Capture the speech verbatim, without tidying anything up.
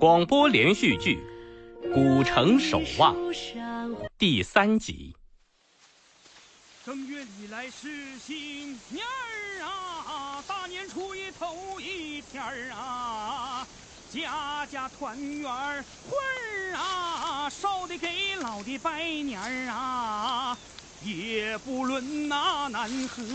广播连续剧《古城守望》第三集。 正月里来是新年儿啊，大年初一头一天儿啊，家家团圆儿会儿啊，少的给老的拜年儿啊，也不论那南河